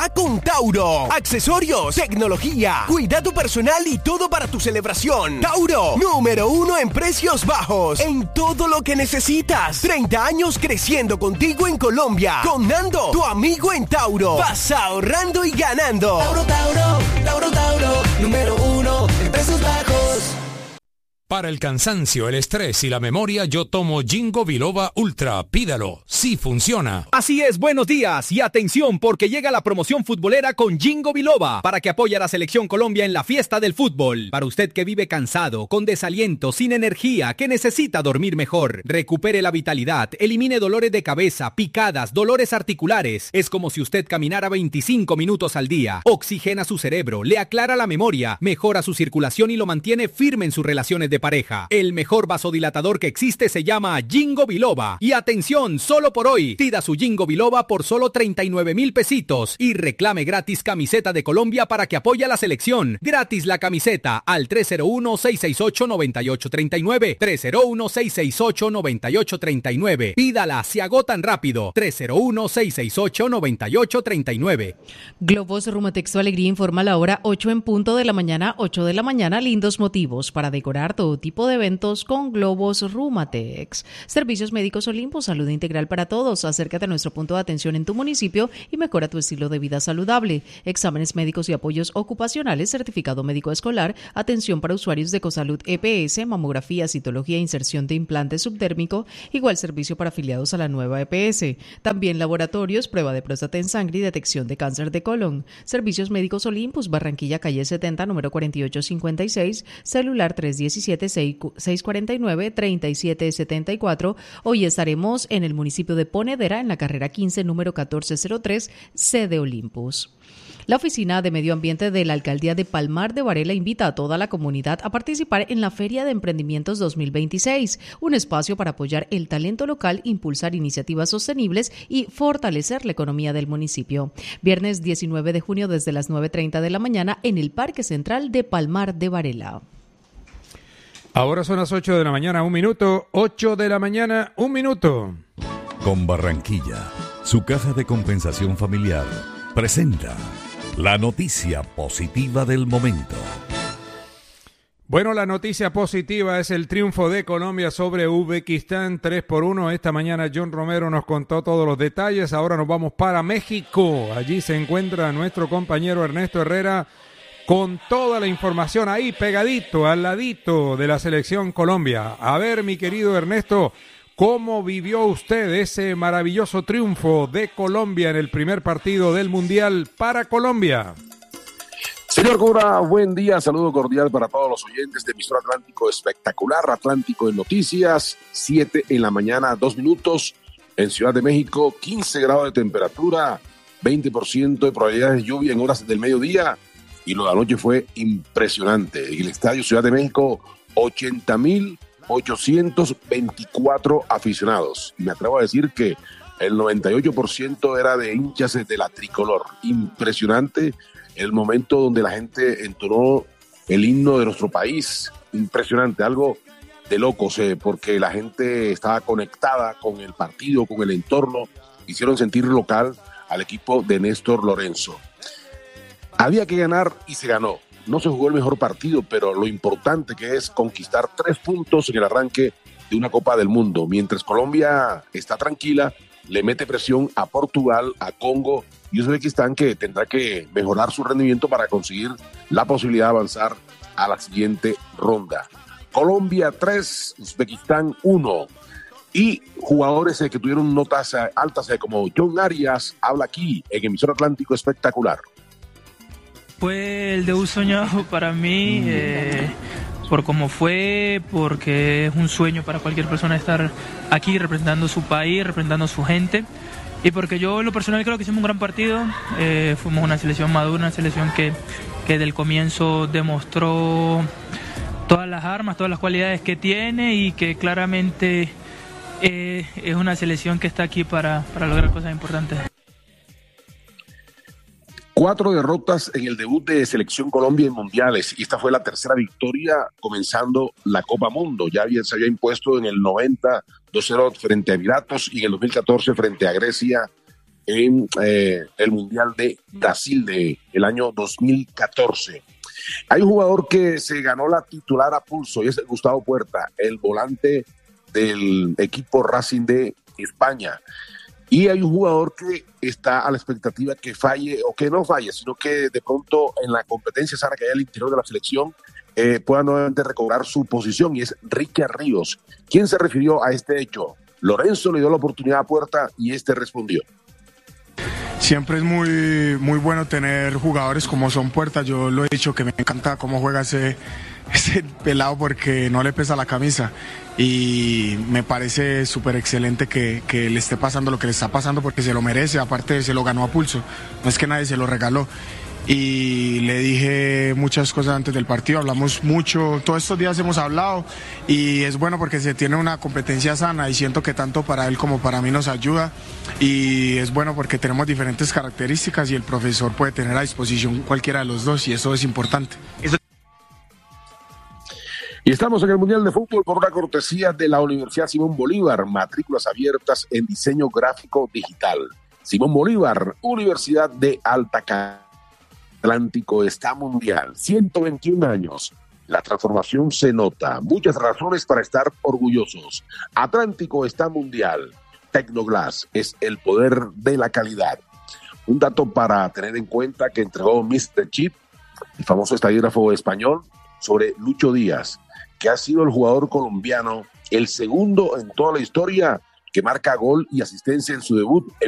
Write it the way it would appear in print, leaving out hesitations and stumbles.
va con Tauro. Accesorios, tecnología, cuidado personal y todo para tu celebración. Tauro, número 1 en precios bajos, en todo lo que necesitas. 30 años creciendo contigo en Colombia. Con Nando, tu amigo en Tauro. Vas ahorrando y ganando. Tauro, Tauro, Tauro, Tauro, número 1 en precios bajos. Para el cansancio, el estrés y la memoria, yo tomo Ginkgo Biloba Ultra. Pídalo, sí funciona. Así es, buenos días y atención porque llega la promoción futbolera con Ginkgo Biloba para que apoye a la Selección Colombia en la fiesta del fútbol. Para usted que vive cansado, con desaliento, sin energía, que necesita dormir mejor, recupere la vitalidad, elimine dolores de cabeza, picadas, dolores articulares. Es como si usted caminara 25 minutos al día. Oxigena su cerebro, le aclara la memoria, mejora su circulación y lo mantiene firme en sus relaciones de pareja. El mejor vasodilatador que existe se llama Ginkgo Biloba. Y atención, solo por hoy, pida su Ginkgo Biloba por solo 39,000 pesitos y reclame gratis camiseta de Colombia para que apoye a la selección. Gratis la camiseta al 301-668-9839. 301-668-9839. Pídala, se agotan rápido. 301-668-9839. Globos Rumatex Tu Alegría informa la hora 8 en punto de la mañana, 8 de la mañana, lindos motivos para decorar todo tipo de eventos con Globos Rumatex. Servicios Médicos Olimpo, salud integral para todos. Acércate a nuestro punto de atención en tu municipio y mejora tu estilo de vida saludable. Exámenes médicos y apoyos ocupacionales, certificado médico escolar, atención para usuarios de Ecosalud EPS, mamografía, citología e inserción de implante subdérmico, igual servicio para afiliados a la nueva EPS. También laboratorios, prueba de próstata en sangre y detección de cáncer de colon. Servicios Médicos Olympus, Barranquilla, calle 70, número 4856, celular 317-649-3774. Hoy estaremos en el municipio de Ponedera, en la carrera 15, número 1403, sede Olympus. La Oficina de Medio Ambiente de la Alcaldía de Palmar de Varela invita a toda la comunidad a participar en la Feria de Emprendimientos 2026, un espacio para apoyar el talento local, impulsar iniciativas sostenibles y fortalecer la economía del municipio. Viernes 19 de junio desde las 9:30 de la mañana en el Parque Central de Palmar de Varela. Ahora son las 8 de la mañana, 1 minuto. 8 de la mañana, 1 minuto. Con Barranquilla, su caja de compensación familiar presenta la noticia positiva del momento. Bueno, la noticia positiva es el triunfo de Colombia sobre Uzbekistán 3-1. Esta mañana John Romero nos contó todos los detalles. Ahora nos vamos para México. Allí se encuentra nuestro compañero Ernesto Herrera con toda la información ahí pegadito, al ladito de la selección Colombia. A ver, mi querido Ernesto, ¿cómo vivió usted ese maravilloso triunfo de Colombia en el primer partido del Mundial para Colombia? Señor Cura, buen día, saludo cordial para todos los oyentes de Emisora Atlántico Espectacular, Atlántico en Noticias, 7 en la mañana, 2 minutos, en Ciudad de México, 15 grados de temperatura, 20% de probabilidades de lluvia en horas del mediodía, y lo de anoche fue impresionante. En el Estadio Ciudad de México, 80,824 aficionados. Y me atrevo a decir que el 98% era de hinchas de la tricolor. Impresionante el momento donde la gente entonó el himno de nuestro país. Impresionante, algo de locos, porque la gente estaba conectada con el partido, con el entorno. Hicieron sentir local al equipo de Néstor Lorenzo. Había que ganar y se ganó. No se jugó el mejor partido, pero lo importante que es conquistar 3 puntos en el arranque de una Copa del Mundo. Mientras Colombia está tranquila, le mete presión a Portugal, a Congo y Uzbekistán, que tendrá que mejorar su rendimiento para conseguir la posibilidad de avanzar a la siguiente ronda. Colombia 3, Uzbekistán 1. Y jugadores que tuvieron notas altas como John Arias habla aquí en Emisora Atlántico Espectacular. Fue el debut soñado para mí, por cómo fue, porque es un sueño para cualquier persona estar aquí representando su país, representando a su gente, y porque yo en lo personal creo que hicimos un gran partido. Fuimos una selección madura, una selección que del comienzo demostró todas las armas, todas las cualidades que tiene y que claramente es una selección que está aquí para lograr cosas importantes. 4 derrotas en el debut de Selección Colombia en mundiales, y esta fue la tercera victoria comenzando la Copa Mundo. Se había impuesto en el 90 2-0 frente a Emiratos y en el 2014 frente a Grecia en el Mundial de Brasil del año 2014. Hay un jugador que se ganó la titular a pulso y es Gustavo Puerta, el volante del equipo Racing de España. Y hay un jugador que está a la expectativa que falle o que no falle, sino que de pronto en la competencia sana que hay al interior de la selección pueda nuevamente recobrar su posición, y es Ricky Ríos. ¿Quién se refirió a este hecho? Lorenzo le dio la oportunidad a Puerta y este respondió. Siempre es muy bueno tener jugadores como son Puerta. Yo lo he dicho que me encanta cómo juega ese pelado porque no le pesa la camisa, y me parece súper excelente que le esté pasando lo que le está pasando porque se lo merece. Aparte se lo ganó a pulso, no es que nadie se lo regaló. Y le dije muchas cosas antes del partido, hablamos mucho, todos estos días hemos hablado, y es bueno porque se tiene una competencia sana y siento que tanto para él como para mí nos ayuda, y es bueno porque tenemos diferentes características y el profesor puede tener a disposición cualquiera de los dos, y eso es importante. Y estamos en el Mundial de Fútbol por una cortesía de la Universidad Simón Bolívar, matrículas abiertas en diseño gráfico digital. Simón Bolívar, Universidad de Alta California. Atlántico está mundial, 121 años. La transformación se nota, muchas razones para estar orgullosos. Atlántico está mundial. Tecnoglass es el poder de la calidad. Un dato para tener en cuenta que entregó Mr. Chip, el famoso estadígrafo español, sobre Lucho Díaz, que ha sido el jugador colombiano, el segundo en toda la historia que marca gol y asistencia en su debut en